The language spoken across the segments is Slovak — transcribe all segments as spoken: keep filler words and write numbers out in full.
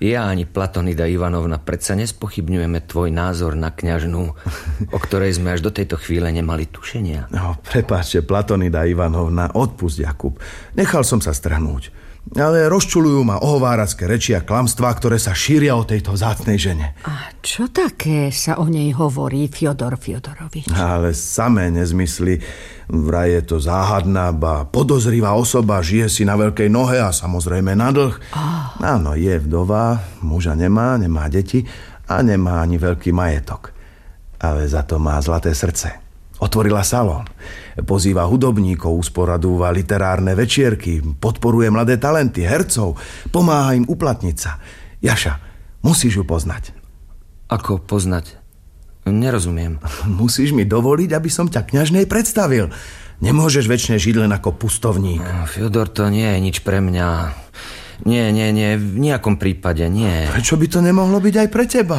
Ja ani Platonida Ivanovna predsa nespochybňujeme tvoj názor na kňažnú, o ktorej sme až do tejto chvíle nemali tušenia. No, prepáčte, Platonida Ivanovna, odpusť, Jakub. Nechal som sa strhnúť. Ale rozčulujú ma ohováracké reči a klamstvá, ktoré sa šíria o tejto vzácnej žene. A čo také sa o nej hovorí, Fjodor Fjodorovič? Ale samé nezmysly. Vraj je to záhadná, ba podozrivá osoba, žije si na veľkej nohe a samozrejme na dlh. Oh. Áno, je vdová, muža nemá, nemá deti a nemá ani veľký majetok. Ale za to má zlaté srdce. Otvorila salón, pozýva hudobníkov, usporadúva literárne večierky, podporuje mladé talenty, hercov, pomáha im uplatniť sa. Jaša, musíš ju poznať. Ako poznať? Nerozumiem. Musíš mi dovoliť, aby som ťa kňažnej predstavil. Nemôžeš večne žiť len ako pustovník. No, Fjodor, to nie je nič pre mňa. Nie, nie, nie, v nejakom prípade nie. Prečo by to nemohlo byť aj pre teba?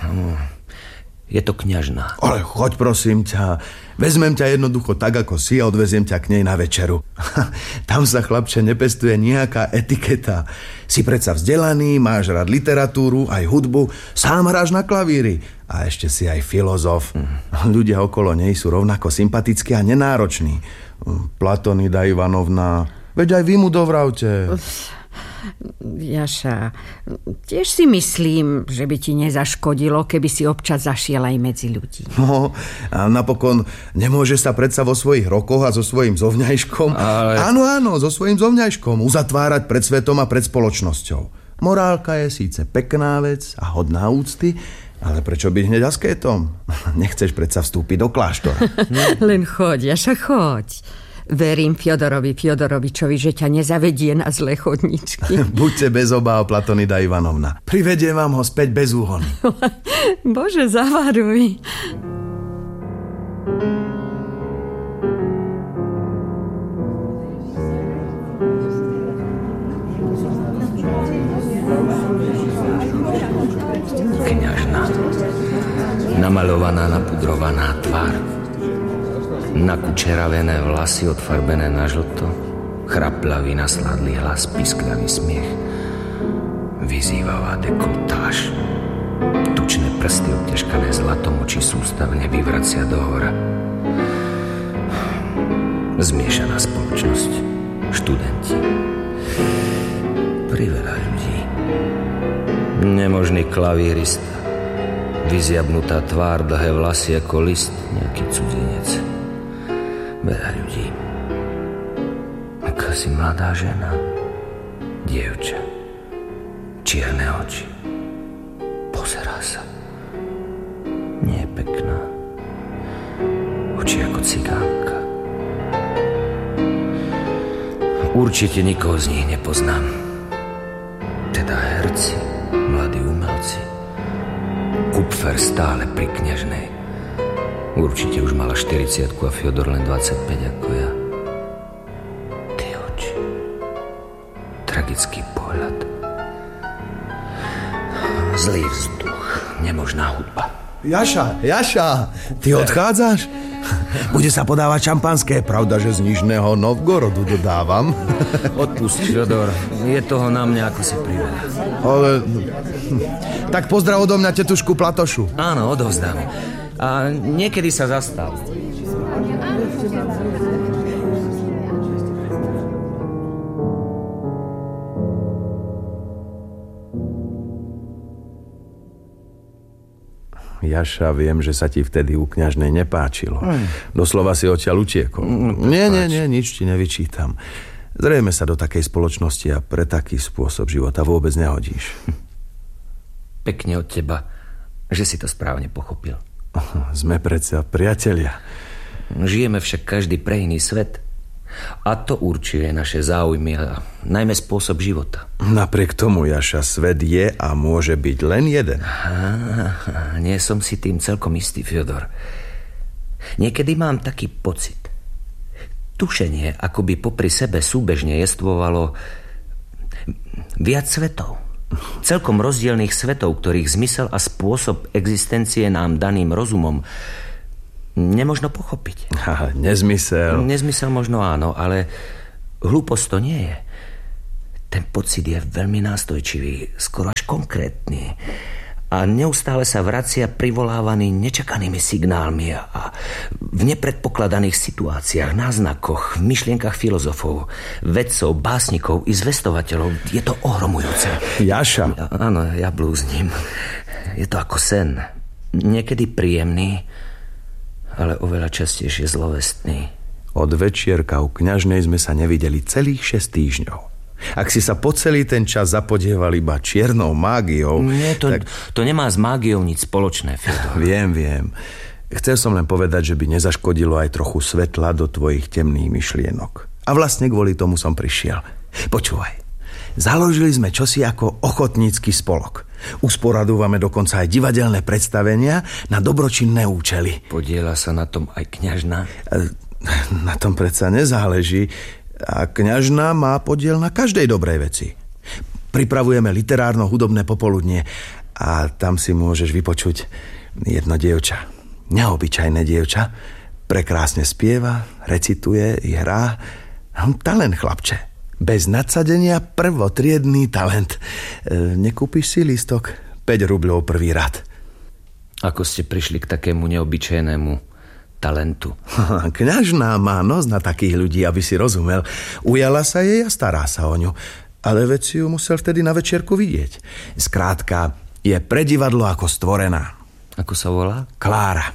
Je to kňažná. Ale choď, prosím ťa. Vezmem ťa jednoducho tak, ako si a odveziem ťa k nej na večeru. Tam sa, chlapče, nepestuje nejaká etiketa. Si predsa vzdelaný, máš rád literatúru, aj hudbu, sám hráš na klavíri. A ešte si aj filozof. Mm. Ľudia okolo nej sú rovnako sympatickí a nenároční. Platonida Ivanovna, veď aj vy mu dovravte. Jaša, tiež si myslím, že by ti nezaškodilo, keby si občas zašiel aj medzi ľudí. No, a napokon nemôže sa predsa vo svojich rokoch a so svojím zovňajškom, ale... áno, áno, so svojím zovňajškom uzatvárať pred svetom a pred spoločnosťou. Morálka je síce pekná vec a hodná úcty, ale prečo byť hneď askétom? Nechceš predsa vstúpiť do kláštora. Len choď, Jaša, choď. Verím Fjodorovi Fjodorovičovi, že ťa nezavedie na zlé chodničky. Buďte bez obáv, Platonida Ivanovna. Privediem vám ho späť bez úhony. Bože, zavaruj. Kňažna. Namalovaná, napudrovaná tvár. Nakučeravené vlasy odfarbené na žlto, chraplavý nasladlý hlas, pisklavý smiech, vyzývavá dekoltáž, tučné prsty obťažkané zlatom, oči sústavne vyvracia dohora. Zmiešaná spoločnosť, študenti, priveľa ľudí, nemožný klavírista, vyziabnutá tvár, dlhé vlasy ako list, nejaký cudzinec. Veľa ľudí. Aká si mladá žena. Dievča. Čierne oči. Pozerá sa. Nie je pekná. Oči ako cigánka. Určite nikoho z nich nepoznám. Teda herci, mladí umelci. Kupfer stále pri kňažnej. Určite už mala štyridsiatku a Fjodor len dvadsaťpäť ako ja. Tie oči. Tragický pohľad. Zlý vzduch. Nemožná hudba. Jaša, Jaša, ty odchádzaš? Bude sa podávať šampanské, pravda, že z Nižného Novgorodu dodávam. Odpusť, Fjodor. Je toho na mňa ako si priveľa. Ale... Tak pozdrav odo mňa tetušku Platošu. Áno, odovzdám. A niekedy sa zastav. Jaša, viem, že sa ti vtedy u kňažnej nepáčilo. Mm. Doslova si odtiaľ utiekol. Mm, nie, nie, nie, nič ti nevyčítam. Zrejme sa do takej spoločnosti a pre taký spôsob života vôbec nehodíš. Pekne od teba, že si to správne pochopil. Sme predsa priatelia. Žijeme však každý pre iný svet. A to určuje naše záujmy a najmä spôsob života. Napriek tomu, Jaša, svet je a môže byť len jeden. Á, nie som si tým celkom istý, Fjodor. Niekedy mám taký pocit. Tušenie, ako by popri sebe súbežne jestvovalo viac svetov. Celkom rozdielných svetov, ktorých zmysel a spôsob existencie nám daným rozumom nemožno pochopiť. Ha, nezmysel. Nezmysel možno áno, ale hlúposť to nie je. Ten pocit je veľmi nástojčivý, skoro až konkrétny. A neustále sa vracia privolávaný nečakanými signálmi a v nepredpokladaných situáciách, náznakoch, v myšlienkach filozofov, vedcov, básnikov i zvestovateľov. Je to ohromujúce. Jaša. Ja, áno, ja blúznim. Je to ako sen. Niekedy príjemný, ale oveľa častejšie zlovestný. Od večierka u kňažnej sme sa nevideli celých šesť týždňov. Ak si sa po celý ten čas zapodieval iba čiernou mágiou... Nie, to, tak... to nemá s mágiou nič spoločné, Fiodor. Viem, viem. Chcel som len povedať, že by nezaškodilo aj trochu svetla do tvojich temných myšlienok. A vlastne kvôli tomu som prišiel. Počúvaj. Založili sme čosi ako ochotnícky spolok. Usporadúvame dokonca aj divadelné predstavenia na dobročinné účely. Podieľa sa na tom aj kňažna? Na tom predsa nezáleží. A kňažna má podiel na každej dobrej veci. Pripravujeme literárno-hudobné popoludnie a tam si môžeš vypočuť jedno dievča. Neobyčajné dievča. Prekrásne spieva, recituje i hrá. Talent, chlapče. Bez nadsadenia prvotriedný talent. E, nekúpiš si lístok? päť rubľov prvý rad. Ako ste prišli k takému neobyčajnému talentu? Kňažná má nos na takých ľudí, aby si rozumel. Ujala sa jej a stará sa o ňu. Ale veď si ju musel vtedy na večierku vidieť. Skrátka, je pre divadlo ako stvorená. Ako sa volá? Klára.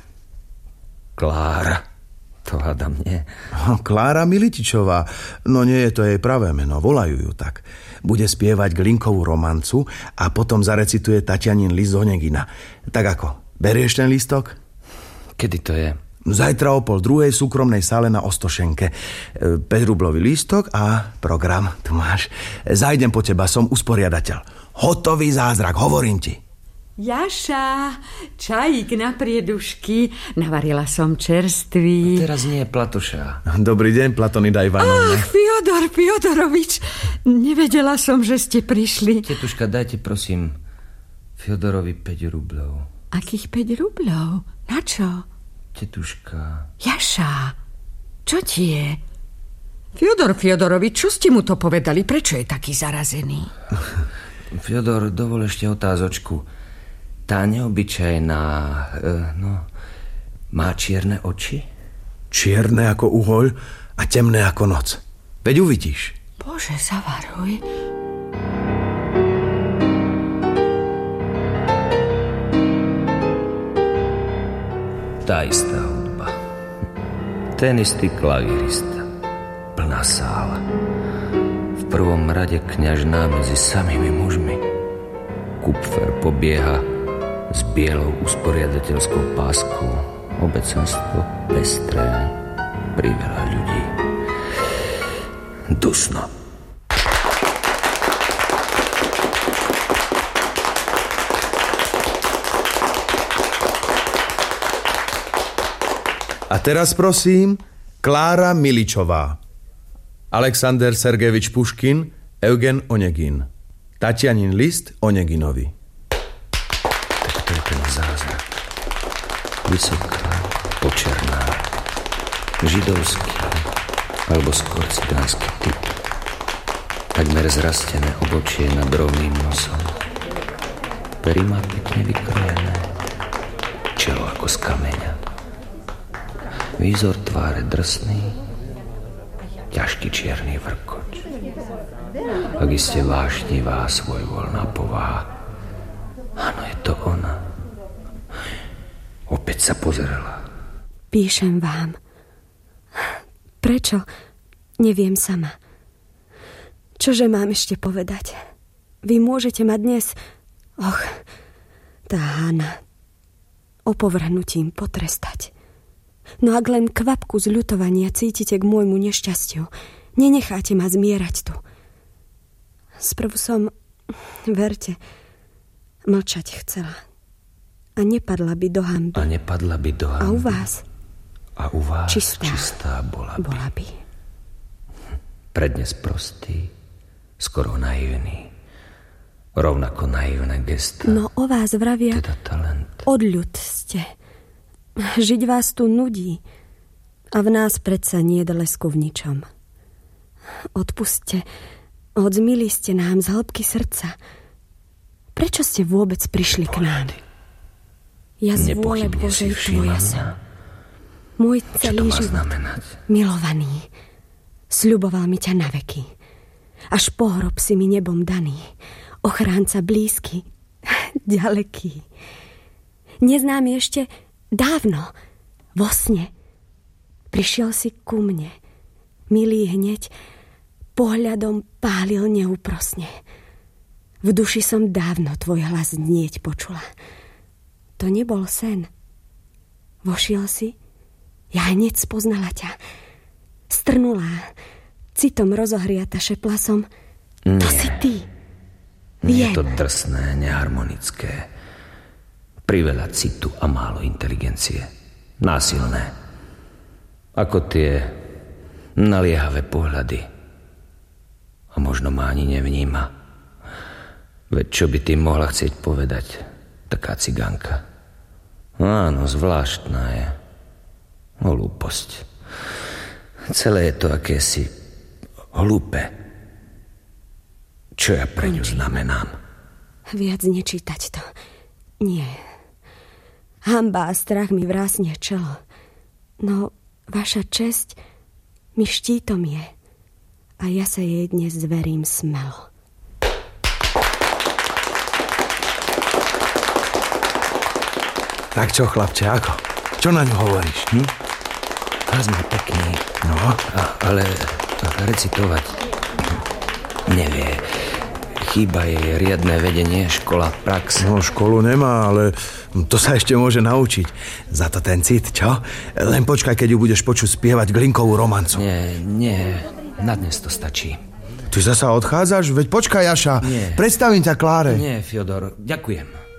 Klára. To hádam nie. Klára Militičová. No nie je to jej pravé meno, volajú ju tak. Bude spievať Glinkovú romancu a potom zarecituje Tatianin list z Onegina. Tak ako, berieš ten lístok? Kedy to je? Zajtra o pol druhej súkromnej sále na Ostošenke. päť rublový lístok a program tu máš. Zajdem po teba, som usporiadateľ. Hotový zázrak, hovorím ti. Jaša, čajík na priedušky. Navarila som čerstvý. A teraz nie je Platoša. Dobrý deň, Platonida Ivanovna. Ach, Fiodor Fiodorovič. Nevedela som, že ste prišli. Tetuška, dajte prosím Fiodorovi päť rubľov. Akých päť rubľov? Na čo? Tetuška. Jaša, čo ti je? Fiodor Fiodorovič, čo ste mu to povedali? Prečo je taký zarazený? Fiodor, dovol ešte otázočku. Tá neobyčajná, no, má čierne oči? Čierne ako uhoľ a temné ako noc. Veď uvidíš. Bože, zavaruj. Tá istá hudba. Ten istý klavírista. Plná sála. V prvom rade kňažná medzi samými mužmi. Kupfer pobieha s bielou usporiadateľskou páskou. Obecenstvo pestré. Priveľa ľudí. Dusno. A teraz prosím, Klára Miličová, Alexander Sergejevič Puškin, Eugen Onegin. Tatianin list Oneginovi. Tak to je ten zázrak. Vysoká, počerná, židovský alebo skôr cigánsky typ. Takmer zrastené obočie nad rovným nosom. Pery má pekne vykrojené. Čelo ako z kameňa. Výzor tváre drsný, ťažký čierny vrkoč. Ak iste vášnivá, svojvoľná povaha. Áno, je to ona. Opäť sa pozerala. Píšem vám. Prečo? Neviem sama. Čože mám ešte povedať? Vy môžete ma dnes... Och, tá Hana. Opovrhnutím potrestať. No ak len kvapku zľutovania cítite k môjmu nešťastiu, nenecháte ma zmierať tu. Sprv som, verte, mlčať chcela. A nepadla by do hanby. A nepadla by do hanby. A u vás? A u vás čistá, čistá bola by. Bola by. Prednes prostý, skoro naivný. Rovnako naivné gesta. No o vás vravia, teda talent. Odľud ste. Žiť vás tu nudí a v nás predsa nie je lesku v ničom. Odpusťte, Odzmili ste nám z hĺbky srdca. Prečo ste vôbec prišli k nám? Ja z vôle Božej tvoja som. Môj celý život, milovaný, sľuboval mi ťa na veky. Až po hrob si mi nebom daný. Ochránca blízky, ďaleký. Neznámy ešte dávno, vo sne. Prišiel si ku mne, milý hneď, pohľadom pálil neúprosne. V duši som dávno tvoj hlas znieť počula. To nebol sen. Vošiel si, ja hneď spoznala ťa. Strnulá, citom rozohriata šepla som. To si ty. Nie je to drsné, neharmonické. Priveľa citu a málo inteligencie. Násilné. Ako tie naliehavé pohľady. A možno ma ani nevníma. Veď čo by tým mohla chcieť povedať taká cigánka? Áno, zvláštna je. Hlúposť. Celé je to akési hlúpe. Čo ja pre ňu znamenám? Viac nečítať to. Nie. Hanba a strach mi vrásne čelo. No, vaša česť mi štítom je. A ja sa jej dnes zverím smelo. Tak čo, chlapče, ako? Čo na ňu hovoríš? Hm? Hlas má pekný. No? A, ale recitovať nevie. Chýba jej riadne vedenie, škola, prax. No, školu nemá, ale to sa ešte môže naučiť. Za to ten cit, čo? Len počkaj, keď ju budeš počuť spievať Glinkovú romancu. Nie, nie, na dnes to stačí. Ty zasa odchádzaš? Veď počkaj, Jaša. Nie. Predstavím ťa Kláre. Nie, Fiodor, ďakujem.